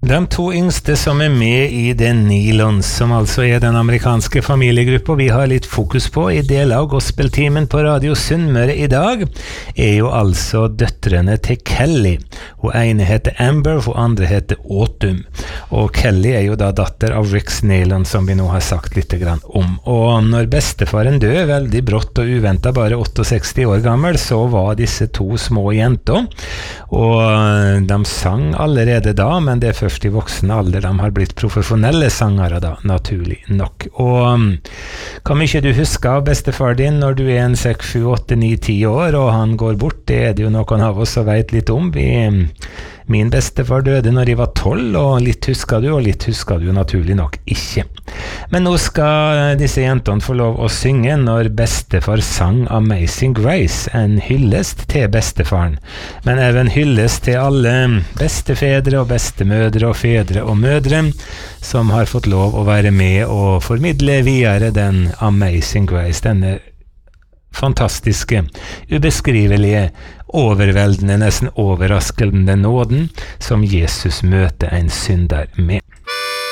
De to yngste som med I The Nylons, som altså den amerikanske familiegruppa vi har litt fokus på I deler av gospeltimen på Radio Sunnmøre I dag, jo altså døtrene til Kelly. Hun ene heter Amber, hun andre heter Autumn. Og Kelly jo da datter av Rick Nylon, som vi nå har sagt litt grann om. Og når bestefaren døde, veldig brått og uventet, bare 68 år gammel, så var disse to små jenter. Og de sang allerede da, men det først I voksen alder, de har blitt profesjonelle sangere da, naturlig nok. Og hva mye du husker av bestefar din når du en 6, 7, 8, 9, 10 år, og han går bort, det det jo noen av oss som vet litt om. Min bestefar døde når jeg var 12, og litt husker du naturlig nok ikke. Men nå skal disse jentene få lov å synge når bestefar sang Amazing Grace, en hyllest til bestefaren, men even hyllest til alle bestefedre og bestemødre og fedre og mødre som har fått lov å være med og formidle videre den Amazing Grace, denne fantastiske, ubeskrivelige, overveldende, nesten overraskende nåden som Jesus møter en synder med.